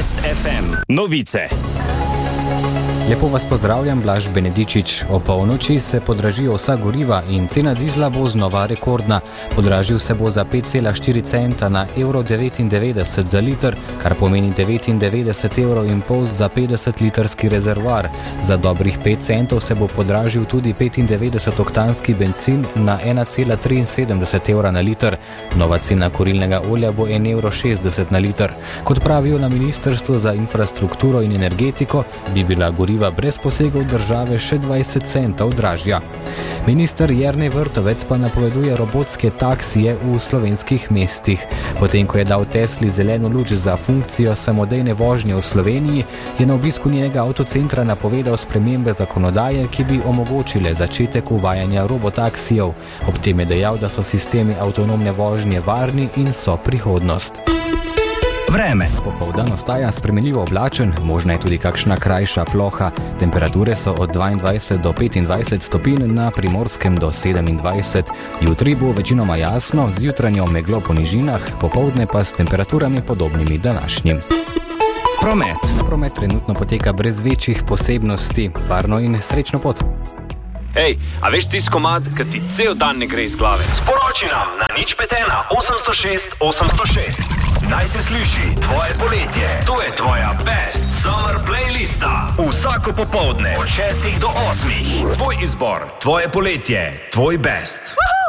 Best FM novice. Lepo vas pozdravljam, Blaž Benedičič. O polnoči se podražijo vsa goriva in cena dizla bo znova rekordna. Podražil se bo za 5,4 centa na €1,99 za liter, kar pomeni 99,5 € za 50-litrski rezervoar. Za dobrih 5 centov se bo podražil tudi 95-oktanski bencin na 1,73 € na liter. Nova cena kurilnega olja bo 1,60 € na liter. Kot pravijo na Ministrstvu za infrastrukturo in energetiko, bi bila goriva brez posegov države še 20 centov dražja. Minister Jernej Vrtovec pa napoveduje robotske taksije v slovenskih mestih. Potem, ko je dal Tesli zeleno luč za funkcijo samodejne vožnje v Sloveniji, je na obisku njenega avtocentra napovedal spremembe zakonodaje, ki bi omogočile začetek uvajanja robotaksijev. Ob tem je dejal, da so sistemi avtonomne vožnje varni in so prihodnost. Vreme. Popoldan ostaja spremenljivo oblačen, možna je tudi kakšna krajša ploha. Temperature so od 22 do 25 stopinj, na Primorskem do 27. Jutri bo večinoma jasno, z jutranjo meglo po nižinah, popoldne pa s temperaturami podobnimi današnjim. Promet trenutno poteka brez večjih posebnosti. Varno in srečno pot. Hej, a veš tisto komad, ki ti cel dan ne gre iz glave? Sporoči nam na 051 806 806. Naj se sliši tvoje poletje. To je tvoja Best Summer playlista. Vsako popoldne od 6 do 8. Tvoj izbor, tvoje poletje, tvoj best.